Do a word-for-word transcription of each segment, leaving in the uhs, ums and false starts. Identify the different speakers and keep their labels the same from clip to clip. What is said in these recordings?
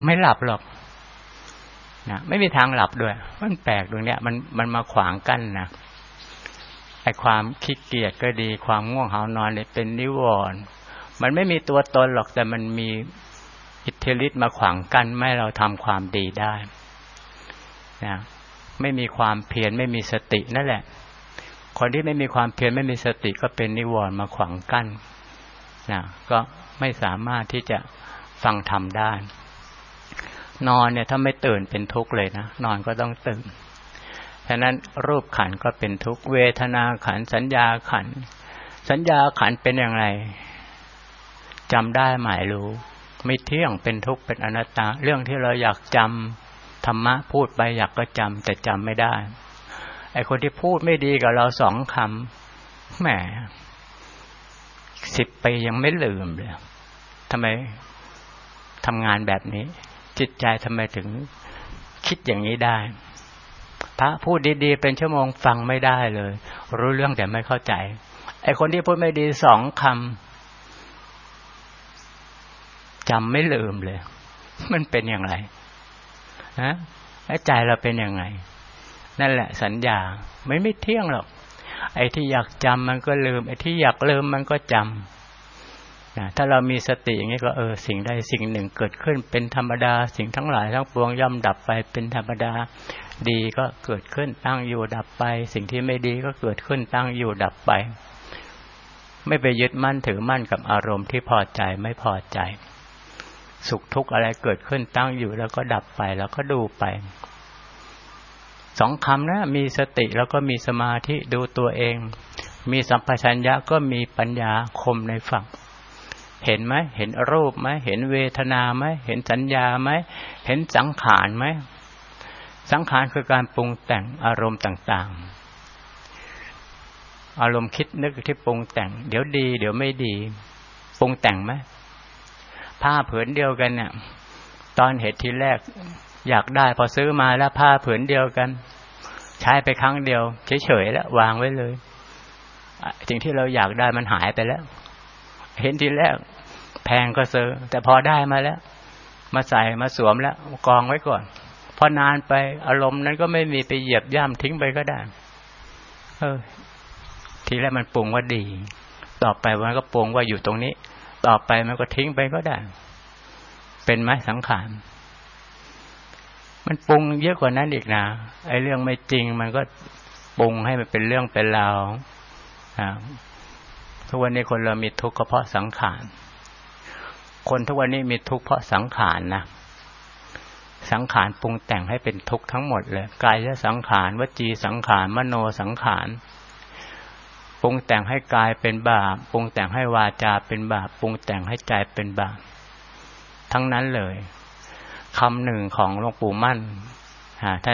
Speaker 1: ไม่หลับหรอกนะไม่มีทางหลับด้วยมันแปลกตรงเนี้ยมันมันมาขวางกั้นนะไอ้ความขี้เกียจก็ดีความง่วงเหานอนเนี่ยเป็นนิวรณ์มันไม่มีตัวตนหรอกแต่มันมีอิทธิฤทธิ์มาขวางกั้นไม่ให้เราทำความดีได้นะไม่มีความเพียรไม่มีสตินั่นแหละคนที่ไม่มีความเพียรไม่มีสติก็เป็นนิวรณ์มาขวางกั้นนะก็ไม่สามารถที่จะฟังธรรมได้นอนเนี่ยถ้าไม่ตื่นเป็นทุกข์เลยนะนอนก็ต้องตื่นฉะนั้นรูปขันธ์ก็เป็นทุกข์เวทนาขันธ์สัญญาขันธ์สัญญาขันธ์เป็นอย่างไรจำได้หมายรู้ไม่เที่ยงเป็นทุกข์เป็นอนัตตาเรื่องที่เราอยากจำธรรมะพูดไปอยากก็จำแต่จำไม่ได้ไอ้คนที่พูดไม่ดีกับเราสองคำแหมสิบปียังไม่ลืมเลยทำไมทำงานแบบนี้จิตใจทำไมถึงคิดอย่างนี้ได้พระพูดดีๆเป็นชั่วโมงฟังไม่ได้เลยรู้เรื่องแต่ไม่เข้าใจไอ้คนที่พูดไม่ดีสองคำจำไม่ลืมเลยมันเป็นอย่างไรฮะแล้วใจเราเป็นยังไงนั่นแหละสัญญาไม่ไม่เที่ยงหรอกไอ้ที่อยากจำมันก็ลืมไอ้ที่อยากลืมมันก็จำนะถ้าเรามีสติอย่างนี้ก็เออสิ่งใดสิ่งหนึ่งเกิดขึ้นเป็นธรรมดาสิ่งทั้งหลายทั้งปวงย่อมดับไปเป็นธรรมดาดีก็เกิดขึ้นตั้งอยู่ดับไปสิ่งที่ไม่ดีก็เกิดขึ้นตั้งอยู่ดับไปไม่ไปยึดมั่นถือมั่นกับอารมณ์ที่พอใจไม่พอใจสุขทุกข์อะไรเกิดขึ้นตั้งอยู่แล้วก็ดับไปแล้วก็ดูไปสองคำนะมีสติแล้วก็มีสมาธิดูตัวเองมีสัมปชัญญะก็มีปัญญาคมในฝั่งเห็นไหมเห็นรูปไหมเห็นเวทนาไหมเห็นสัญญาไหมเห็นสังขารไหมสังขารคือการปรุงแต่งอารมณ์ต่างๆอารมณ์คิดนึกที่ปรุงแต่งเดี๋ยวดีเดี๋ยวไม่ดีปรุงแต่งไหมผ้าผืนเดียวกันเนี่ยตอนเห็นทีแรกอยากได้พอซื้อมาแล้วผ้าผืนเดียวกันใช้ไปครั้งเดียวเฉยๆแล้ววางไว้เลยสิ่งที่เราอยากได้มันหายไปแล้วเห็นทีแรกแพงก็ซื้อแต่พอได้มาแล้วมาใส่มาสวมแล้วกองไว้ก่อนพอนานไปอารมณ์นั้นก็ไม่มีไปเหยียบย่ำทิ้งไปก็ได้เออทีแรกมันปรุงว่าดีต่อไปมันก็ปรุงว่าอยู่ตรงนี้ต่อไปมันก็ทิ้งไปก็ได้เป็นไหมสังขารมันปรุงเยอะกว่านั้นอีกนะไอ้เรื่องไม่จริงมันก็ปรุงให้มันเป็นเรื่องเป็นราวอ่าทุกวันนี้คนเรามีทุกข์ก็เพราะสังขารคนทุกวันนี้มีทุกข์เพราะสังขารนะสังขารปรุงแต่งให้เป็นทุกข์ทั้งหมดเลยกายสังขารวจีสังขารมโนสังขารปรุงแต่งให้กายเป็นบาปปรุงแต่งให้วาจาเป็นบาปปรุงแต่งให้ใจเป็นบาปทั้งนั้นเลยคำหนึ่งของหลวงปู่มั่นท่าน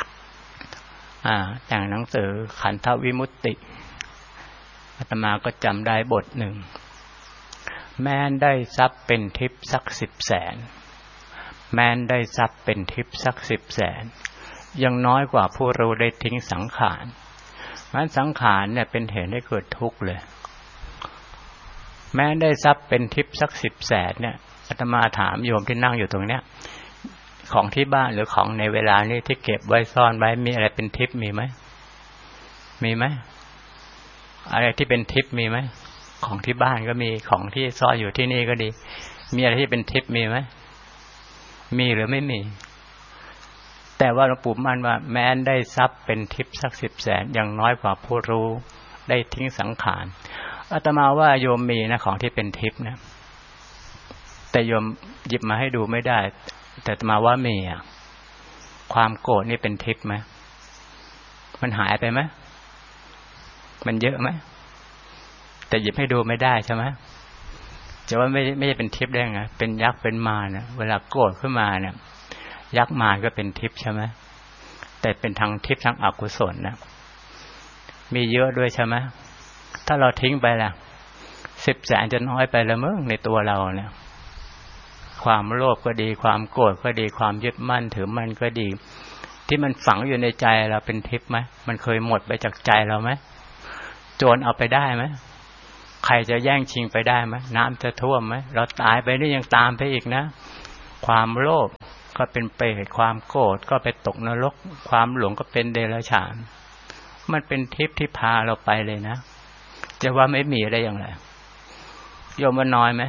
Speaker 1: แต่งหนังสือขันธวิมุตติอาตมาก็จำได้บทหนึ่งแม้นได้ทรัพย์เป็นทิพย์สักสิบแสนแม้นได้ทรัพย์เป็นทิพย์สักสิบแสนยังน้อยกว่าผู้รู้ได้ทิ้งสังขารมันสังขารเนี่ยเป็นเหตุให้เกิดทุกข์เลยแม้ได้ทรัพย์เป็นทิพย์สักสิบแสนเนี่ยอาตมาถามโยมที่นั่งอยู่ตรงเนี้ยของที่บ้านหรือของในเวลานี้ที่เก็บไว้ซ่อนไว้มีอะไรเป็นทิพย์มีไหมมีไหมอะไรที่เป็นทิพย์มีไหมของที่บ้านก็มีของที่ซ่อนอยู่ที่นี่ก็ดีมีอะไรที่เป็นทิพย์มีไหมมีหรือไม่มีแต่ว่าหลวงปู่มั่นว่าแม้นได้ทรัพย์เป็นทิพย์สักสิบแสนยังน้อยกว่าผู้รู้ได้ทิ้งสังขารอาตมาว่าโยมมีนะของที่เป็นทิพย์นะแต่โยมหยิบมาให้ดูไม่ได้แต่อาตมาว่ามีอ่ะความโกรธนี่เป็นทิพย์ไหมมันหายไปไหมมันเยอะไหมแต่หยิบให้ดูไม่ได้ใช่ไหมจะว่าไม่ไม่ใช่เป็นทิพย์ได้ไงเป็นยักษ์เป็นมารนะเวลาโกรธขึ้นมาเนี่ยยักษ์มารก็เป็นทิพย์ใช่ไหมแต่เป็นทางทิพย์ทางอกุศลนะมีเยอะด้วยใช่ไหมถ้าเราทิ้งไปล่ะสิบแสนจะน้อยไปแล้วมั้งในตัวเราเนี่ยความโลภก็ดีความโกรธก็ดีความยึดมั่นถือมั่นก็ดีที่มันฝังอยู่ในใจเราเป็นทิพย์ไหมมันเคยหมดไปจากใจเราไหมโจรเอาไปได้ไหมใครจะแย่งชิงไปได้ไหมน้ำจะท่วมไหมเราตายไปนี่ยังตามไปอีกนะความโลภก็เป็นเปรตความโกรธก็ไปตกนรกความหลงก็เป็นเดรัจฉานมันเป็นทิพย์ที่พาเราไปเลยนะจะว่าไม่มีได้อย่างไรโยมว่าน้อยไหม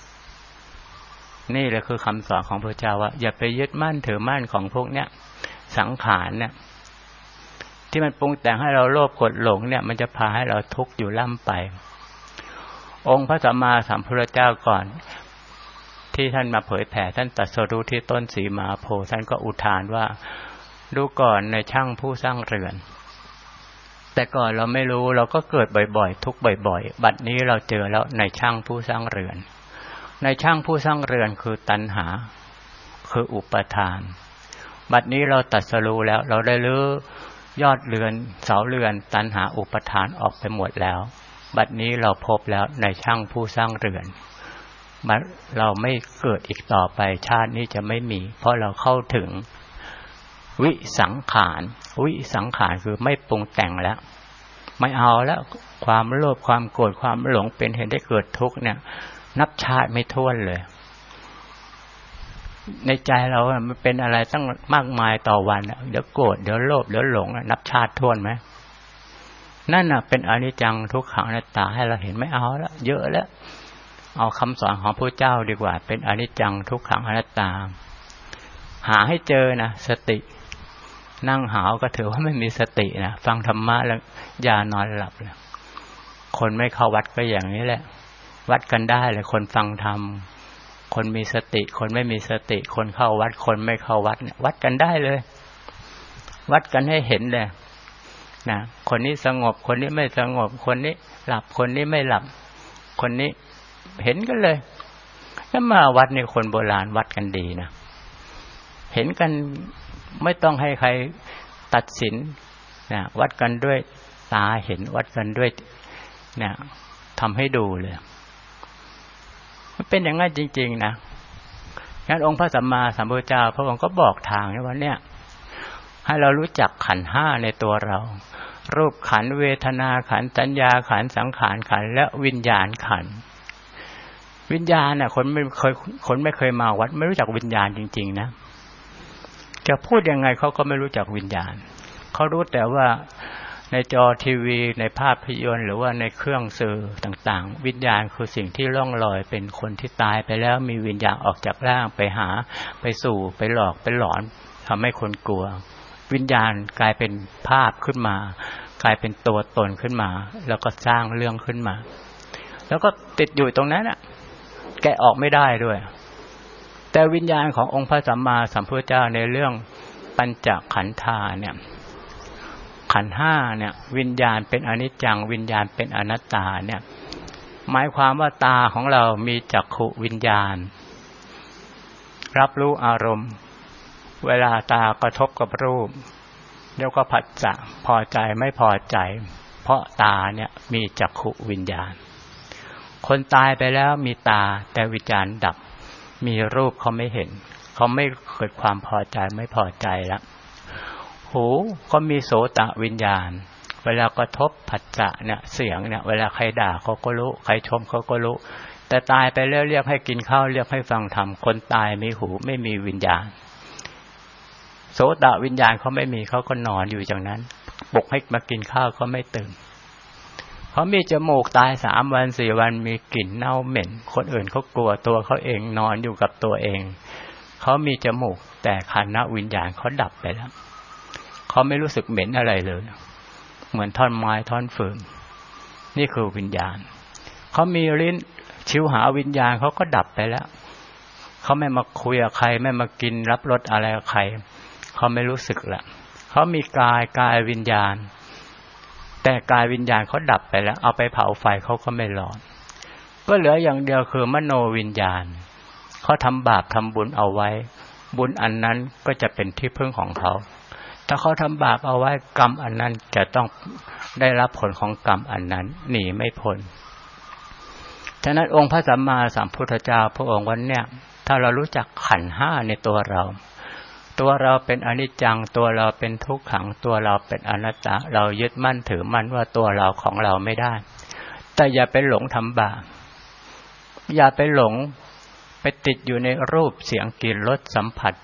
Speaker 1: นี่แหละคือคำสอนของพระเจ้าว่าอย่าไปยึดมั่นถือมั่นของพวกเนี้ยสังขารเนี่ยที่มันปรุงแต่งให้เราโลภโกรธหลงเนี่ยมันจะพาให้เราทุกข์อยู่ล่ำไปองค์พระสัมมาสัมพุทธเจ้าก่อนที่ท่านมาเผยแผ่ท่านตรัสรู้ที่ต้นสีมหาโพธิ์ท่านก็อุทานว่าดูก่อนในช่างผู้สร้างเรือนแต่ก่อนเราไม่รู้เราก็เกิดบ่อยๆทุกข์บ่อยๆบัดนี้เราเจอแล้วในช่างผู้สร้างเรือนในช่างผู้สร้างเรือนคือตัณหาคืออุปทานบัดนี้เราตรัสรู้แล้วเราได้รื้อยอดเรือนเสาเรือนตัณหาอุปทานออกไปหมดแล้วบัดนี้เราพบแล้วในช่างผู้สร้างเรือนเราไม่เกิดอีกต่อไปชาตินี้จะไม่มีเพราะเราเข้าถึงวิสังขารวิสังขารคือไม่ปรุงแต่งแล้วไม่เอาแล้วความโลภความโกรธความหลงเป็นเหตุให้เกิดทุกข์เนี่ยนับชาติไม่ถ้วนเลยในใจเรามันเป็นอะไรตั้งมากมายต่อวันเดี๋ยวโกรธเดี๋ยวโลภเดี๋ยวหลงนับชาติถ้วนไหมนั่นน่ะเป็นอนิจจังทุกขังอนัตตาให้เราเห็นไม่เอาแล้วเยอะแล้วเอาคำสอนของพระเจ้าดีกว่าเป็นอนิจจังทุกขังอนัตตาหาให้เจอนะสตินั่งหาวก็ถือว่าไม่มีสตินะฟังธรรมะแล้วอย่านอนหลับเลยคนไม่เข้าวัดก็อย่างนี้แหละวัดกันได้เลยคนฟังธรรมคนมีสติคนไม่มีสติคนเข้าวัดคนไม่เข้าวัดเนี่ยวัดกันได้เลยวัดกันให้เห็นเลยนะคนนี้สงบคนนี้ไม่สงบคนนี้หลับคนนี้ไม่หลับคนนี้เห็นกันเลยแล้วมาวัดนี่คนโบราณวัดกันดีนะเห็นกันไม่ต้องให้ใครตัดสินนะวัดกันด้วยตาเห็นวัดกันด้วยเนี่ยทำให้ดูเลยมันเป็นอย่างนั้นจริงๆนะงั้นองค์พระสัมมาสัมพุทธเจ้าพระองค์ก็บอกทางว่าเนี่ยให้เรารู้จักขันธ์ห้าในตัวเรารูปขันธ์เวทนาขันธ์สัญญาขันธ์สังขารขันธ์และวิญญาณขันธ์วิญญาณน่ะคนไม่เคยคนไม่เคยมาวัดไม่รู้จักวิญญาณจริงๆนะจะพูดยังไงเขาก็ไม่รู้จักวิญญาณเขารู้แต่ว่าในจอทีวีในภาพยนตร์หรือว่าในเครื่องสื่อต่างๆวิญญาณคือสิ่งที่ล่องลอยเป็นคนที่ตายไปแล้วมีวิญญาณออกจากร่างไปหาไปสู่ไปหลอกไปหลอนทำให้คนกลัววิญญาณกลายเป็นภาพขึ้นมากลายเป็นตัวตนขึ้นมาแล้วก็สร้างเรื่องขึ้นมาแล้วก็ติดอยู่ตรงนั้นน่ะแกะออกไม่ได้ด้วยแต่วิญญาณขององค์พระสัมมาสัมพุทธเจ้าในเรื่องปัญจขันธาเนี่ยขันธ์ห้าเนี่ยวิญญาณเป็นอนิจจังวิญญาณเป็นอนัตตาเนี่ยหมายความว่าตาของเรามีจักขุวิญญาณรับรู้อารมณ์เวลาตากระทบกับรูปแล้วก็ผัสสะพอใจไม่พอใจเพราะตาเนี่ยมีจักขุวิญญาณคนตายไปแล้วมีตาแต่วิญญาณดับมีรูปเขาไม่เห็นเขาไม่เกิดความพอใจไม่พอใจแล้วหูก็มีโสตวิญญาณเวลากระทบผัสสะเนี่ยเสียงเนี่ยเวลาใครด่าเขาก็รู้ใครชมเขาก็รู้แต่ตายไปแล้วเรียกให้กินข้าวเรียกให้ฟังธรรมคนตายมีหูไม่มีวิญญาณโสตวิญญาณเขาไม่มีเขาก็นอนอยู่อย่างนั้นปลุกให้มากินข้าวก็ไม่ตื่นเขามีจมูกตายสามวันสี่วันมีกลิ่นเน่าเหม็นคนอื่นเขากลัวตัวเขาเองนอนอยู่กับตัวเองเขามีจมูกแต่ขันธ์วิญญาณเขาดับไปแล้วเขาไม่รู้สึกเหม็นอะไรเลยเหมือนท่อนไม้ท่อนฟืนนี่คือวิญญาณเขามีลิ้นชิวหาวิญญาณเขาก็ดับไปแล้วเขาไม่มาคุยกับใครไม่มากินรับรสอะไรกับใครเขาไม่รู้สึกละเขามีกายกายวิญญาณแต่กายวิญญาณเขาดับไปแล้วเอาไปเผาไฟเขาก็ไม่ร้อนก็เหลืออย่างเดียวคือมโนวิญญาณเขาทำบาปทำบุญเอาไว้บุญอันนั้นก็จะเป็นที่พึ่งของเขาถ้าเขาทำบาปเอาไว้กรรมอันนั้นจะต้องได้รับผลของกรรมอันนั้นหนีไม่พ้นฉะนั้นองค์พระสัมมาสัมพุทธเจ้าพระองค์วันเนี้ยถ้าเรารู้จักขันธ์ห้าในตัวเราตัวเราเป็นอนิจจังตัวเราเป็นทุกขังตัวเราเป็นอนัตตาเรายึดมั่นถือมั่นว่าตัวเราของเราไม่ได้แต่อย่าไปหลงทำบาปอย่าไปหลงไปติดอยู่ในรูปเสียงกลิ่นรสสัมผัส